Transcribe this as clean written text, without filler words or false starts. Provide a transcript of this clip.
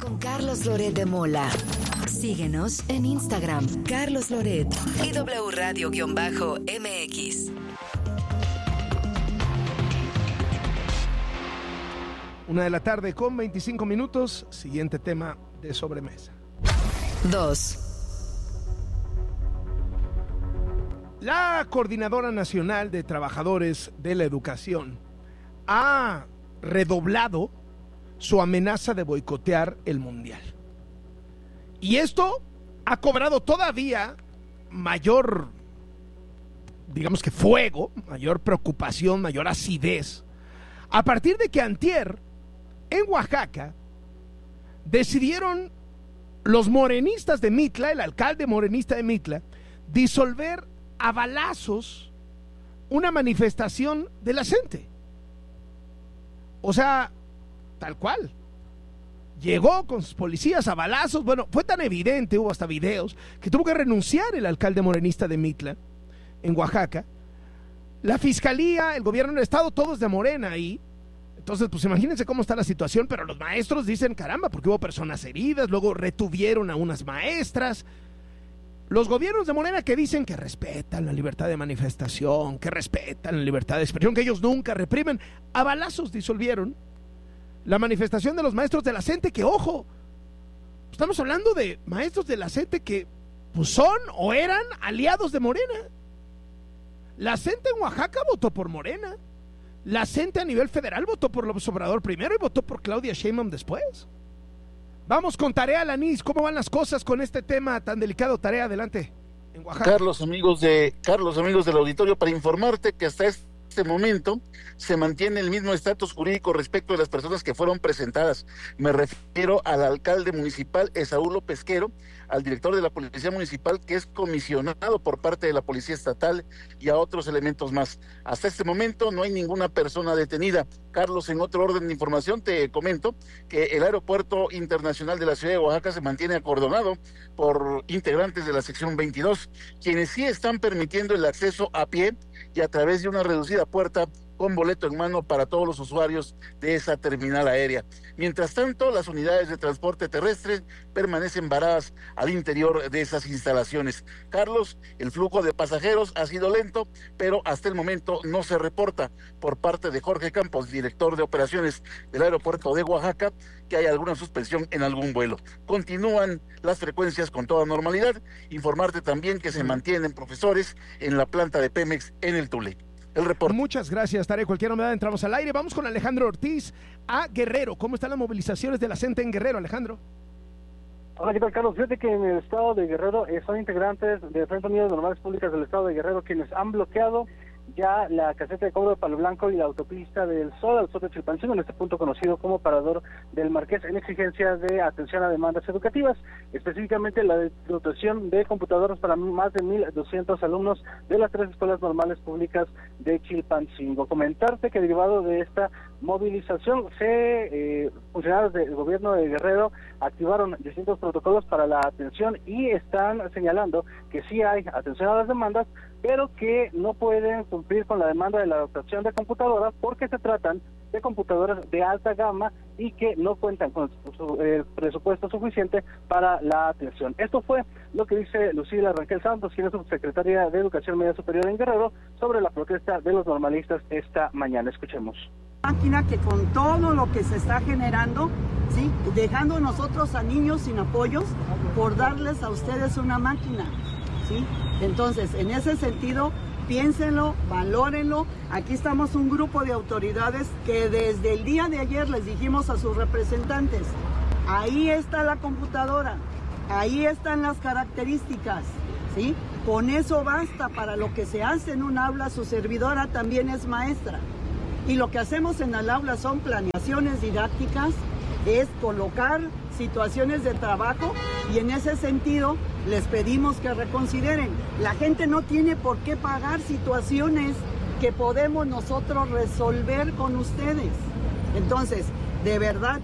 con Carlos Loret de Mola. Síguenos en Instagram, Carlos Loret y W Radio-MX. Una de la tarde con 25 minutos. Siguiente tema de sobremesa. 2. La Coordinadora Nacional de Trabajadores de la Educación ha redoblado su amenaza de boicotear el Mundial. Y esto ha cobrado todavía mayor, digamos que fuego, mayor preocupación, mayor acidez, a partir de que antier, en Oaxaca, decidieron los morenistas de Mitla, el alcalde morenista de Mitla, disolver a balazos una manifestación de la gente. O sea, tal cual. Llegó con sus policías a balazos. Bueno, fue tan evidente, hubo hasta videos, que tuvo que renunciar el alcalde morenista de Mitla, en Oaxaca. La fiscalía, el gobierno del estado, todos de Morena ahí. Entonces, pues imagínense cómo está la situación, pero los maestros dicen, caramba, porque hubo personas heridas, luego retuvieron a unas maestras. Los gobiernos de Morena que dicen que respetan la libertad de manifestación, que respetan la libertad de expresión, que ellos nunca reprimen, a balazos disolvieron la manifestación de los maestros de la CENTE, que ojo, estamos hablando de maestros de la CENTE que pues son o eran aliados de Morena. La CENTE en Oaxaca votó por Morena. La CENTE a nivel federal votó por López Obrador primero y votó por Claudia Sheinbaum después. Vamos con Tarea Alanís, ¿cómo van las cosas con este tema tan delicado? Tarea, adelante, en Oaxaca. Carlos, amigos del auditorio, para informarte que hasta este momento se mantiene el mismo estatus jurídico respecto de las personas que fueron presentadas. Me refiero al alcalde municipal Esaú López-Quero, al director de la Policía Municipal, que es comisionado por parte de la Policía Estatal, y a otros elementos más. Hasta este momento no hay ninguna persona detenida. Carlos, en otro orden de información te comento que el Aeropuerto Internacional de la Ciudad de Oaxaca se mantiene acordonado por integrantes de la sección 22, quienes sí están permitiendo el acceso a pie y a través de una reducida puerta con boleto en mano para todos los usuarios de esa terminal aérea. Mientras tanto, las unidades de transporte terrestre permanecen varadas al interior de esas instalaciones. Carlos, el flujo de pasajeros ha sido lento, pero hasta el momento no se reporta por parte de Jorge Campos, director de operaciones del aeropuerto de Oaxaca, que hay alguna suspensión en algún vuelo. Continúan las frecuencias con toda normalidad. Informarte también que se mantienen profesores en la planta de Pemex en el Tule. El reporte. Muchas gracias, Tarek. Cualquier novedad entramos al aire. Vamos con Alejandro Ortiz a Guerrero. ¿Cómo están las movilizaciones de la CENTE en Guerrero, Alejandro? Hola, ¿qué tal, Carlos? Fíjate que en el estado de Guerrero son integrantes de Frente Unido de Normales Públicas del estado de Guerrero quienes han bloqueado ya la caseta de cobro de Palo Blanco y la autopista del Sol al sur de Chilpancingo, en este punto conocido como Parador del Marqués, en exigencia de atención a demandas educativas, específicamente la dotación de computadoras para más de 1,200 alumnos de las 3 escuelas normales públicas de Chilpancingo. Comentarte que derivado de esta movilización, funcionarios del gobierno de Guerrero activaron distintos protocolos para la atención y están señalando que sí hay atención a las demandas, pero que no pueden cumplir con la demanda de la dotación de computadoras porque se tratan de computadoras de alta gama y que no cuentan con el presupuesto suficiente para la atención. Esto fue lo que dice Lucila Rangel Santos, quien es subsecretaria de Educación Media Superior en Guerrero, sobre la protesta de los normalistas esta mañana. Escuchemos. Máquina que con todo lo que se está generando, ¿sí?, dejando nosotros a niños sin apoyos por darles a ustedes una máquina, ¿sí? Entonces, en ese sentido, piénsenlo, valórenlo. Aquí estamos un grupo de autoridades que desde el día de ayer les dijimos a sus representantes, ahí está la computadora, ahí están las características, ¿sí? Con eso basta para lo que se hace en un aula. Su servidora también es maestra. Y lo que hacemos en el aula son planeaciones didácticas, es colocar situaciones de trabajo, y en ese sentido les pedimos que reconsideren. La gente no tiene por qué pagar situaciones que podemos nosotros resolver con ustedes. Entonces, de verdad,